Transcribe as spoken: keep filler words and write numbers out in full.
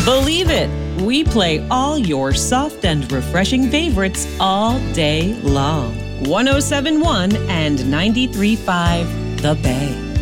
Believe it, we play all your soft and refreshing favorites all day long. one oh seven point one and ninety-three point five The Bay.